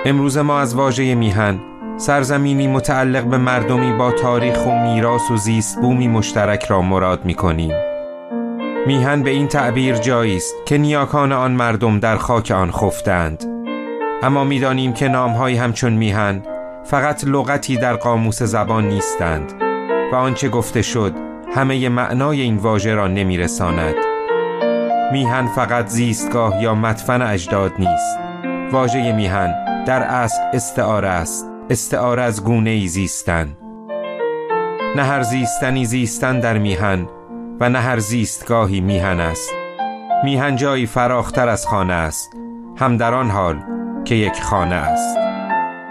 امروز ما از واژه میهن، سرزمینی متعلق به مردمی با تاریخ و میراث و زیست بومی مشترک را مراد می‌کنیم. میهن به این تعبیر جایی است که نیاکان آن مردم در خاک آن خفتند. اما می‌دانیم که نام‌های همچون میهن فقط لغتی در قاموس زبان نیستند و آنچه گفته شد همه معنای این واژه را نمی‌رساند. میهن فقط زیستگاه یا مدفن اجداد نیست. واژه میهن در اصل استعاره است، استعاره از گونه‌ای زیستن. نه هر زیستنی زیستن در میهن و نه هر زیستگاهی میهن است. میهن جایی فراختر از خانه است، هم در آن حال که یک خانه است.